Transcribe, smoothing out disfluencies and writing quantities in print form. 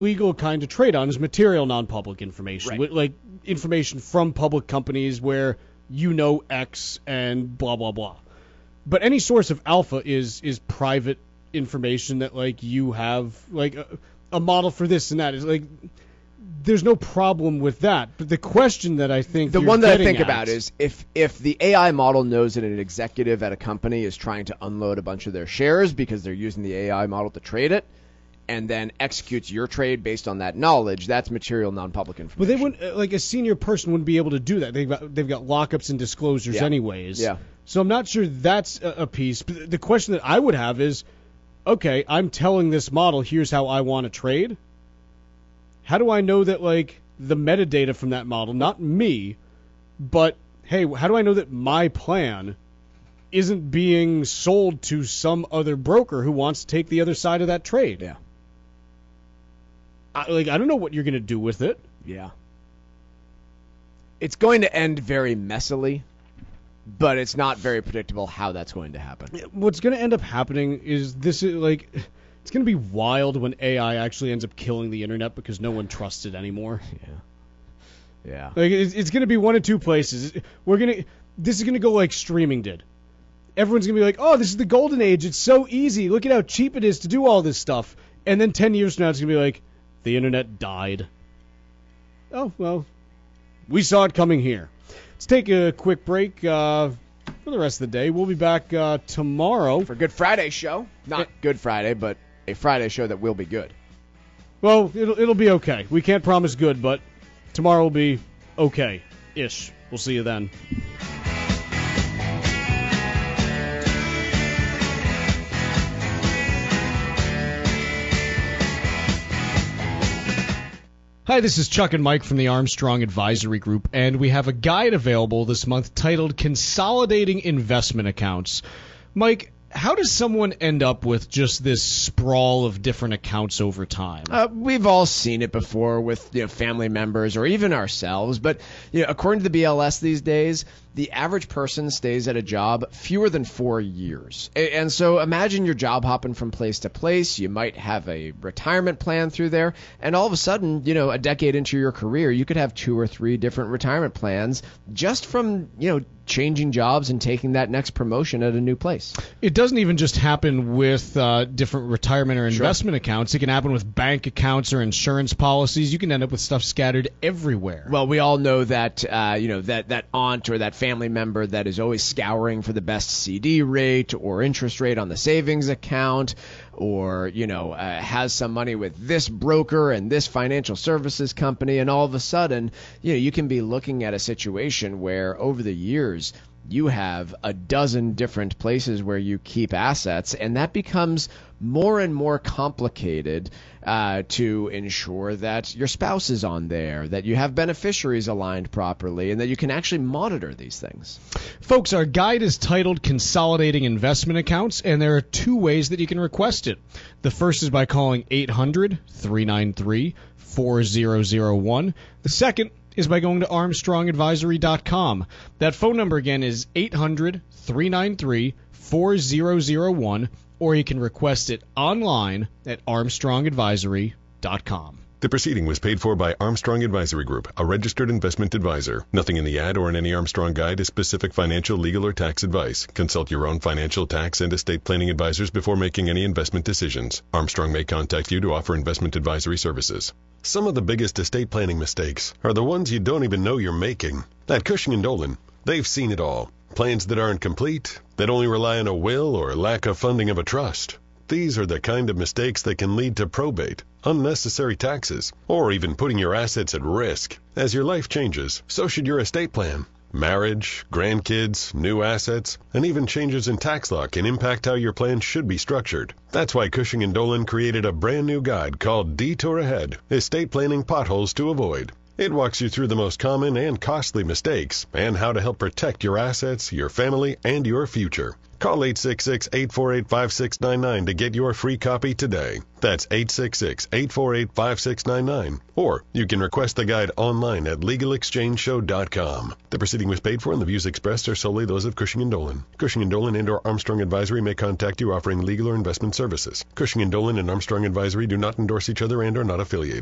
legal kind of trade on is material non-public information, Right. like information from public companies where you know X and blah blah blah. But any source of alpha is private information that like you have like a model for this and that is like there's no problem with that. But the question that I think The you're one that I getting think at, about is if the AI model knows that an executive at a company is trying to unload a bunch of their shares because they're using the AI model to trade it, and then executes your trade based on that knowledge, that's material non-public But information. they wouldn't like a senior person wouldn't be able to do that. They've got lockups and disclosures Yeah. anyways. Yeah. So I'm not sure that's a piece. But the question that I would have is, okay, I'm telling this model here's how I want to trade. How do I know that like the metadata from that model, not me, but hey, how do I know that my plan isn't being sold to some other broker who wants to take the other side of that trade? Yeah. I don't know what you're going to do with it. Yeah. It's going to end very messily, but it's not very predictable how that's going to happen. What's going to end up happening is this is like it's going to be wild when AI actually ends up killing the internet because no one trusts it anymore. Yeah. Like it's going to be one of two places. This is going to go like streaming did. Everyone's going to be like, "Oh, this is the golden age. It's so easy. Look at how cheap it is to do all this stuff." And then 10 years from now it's going to be like, "The internet died." Oh, well, we saw it coming here. Let's take a quick break for the rest of the day. We'll be back tomorrow. For Good Friday show. Not Good Friday, but a Friday show that will be good. Well, it'll be okay. We can't promise good, but tomorrow will be okay-ish. We'll see you then. Hi, this is Chuck and Mike from the Armstrong Advisory Group, and we have a guide available this month titled Consolidating Investment Accounts. Mike, how does someone end up with just this sprawl of different accounts over time? We've all seen it before with family members or even ourselves, but according to the BLS these days, the average person stays at a job fewer than 4 years. And so imagine you're job hopping from place to place. You might have a retirement plan through there. And all of a sudden, a decade into your career, you could have 2 or 3 different retirement plans just from, changing jobs and taking that next promotion at a new place. It doesn't even just happen with different retirement or investment accounts. It can happen with bank accounts or insurance policies. You can end up with stuff scattered everywhere. Well, we all know that, that aunt or that family member that is always scouring for the best CD rate or interest rate on the savings account, or, has some money with this broker and this financial services company, and all of a sudden, you can be looking at a situation where over the years you have a dozen different places where you keep assets, and that becomes more and more complicated to ensure that your spouse is on there, that you have beneficiaries aligned properly, and that you can actually monitor these things. Folks, our guide is titled Consolidating Investment Accounts, and there are 2 ways that you can request it. The first is by calling 800-393-4001. The second is by going to ArmstrongAdvisory.com. That phone number again is 800-393-4001, or you can request it online at ArmstrongAdvisory.com. The proceeding was paid for by Armstrong Advisory Group, a registered investment advisor. Nothing in the ad or in any Armstrong guide is specific financial, legal, or tax advice. Consult your own financial, tax, and estate planning advisors before making any investment decisions. Armstrong may contact you to offer investment advisory services. Some of the biggest estate planning mistakes are the ones you don't even know you're making. At Cushing & Dolan, they've seen it all. Plans that aren't complete, that only rely on a will or lack of funding of a trust. These are the kind of mistakes that can lead to probate, unnecessary taxes, or even putting your assets at risk. As your life changes, so should your estate plan. Marriage, grandkids, new assets, and even changes in tax law can impact how your plan should be structured. That's why Cushing & Dolan created a brand new guide called Detour Ahead, Estate Planning Potholes to Avoid. It walks you through the most common and costly mistakes and how to help protect your assets, your family, and your future. Call 866-848-5699 to get your free copy today. That's 866-848-5699. Or you can request the guide online at LegalExchangeShow.com. The proceeding was paid for and the views expressed are solely those of Cushing & Dolan. Cushing & Dolan and/or Armstrong Advisory may contact you offering legal or investment services. Cushing & Dolan and Armstrong Advisory do not endorse each other and are not affiliated.